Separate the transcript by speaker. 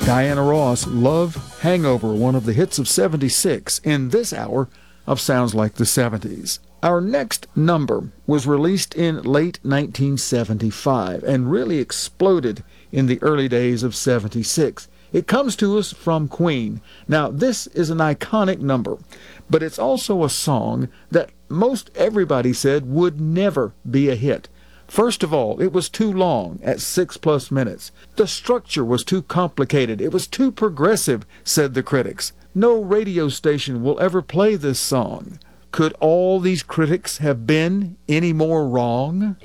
Speaker 1: Diana Ross, Love Hangover, one of the hits of 76 in this hour of Sounds Like the 70s. Our next number was released in late 1975 and really exploded in the early days of 76. It comes to us from Queen. Now, this is an iconic number, but it's also a song that most everybody said would never be a hit. First of all, it was too long at 6+ minutes. The structure was too complicated. It was too progressive, said the critics. No radio station will ever play this song. Could all these critics have been any more wrong?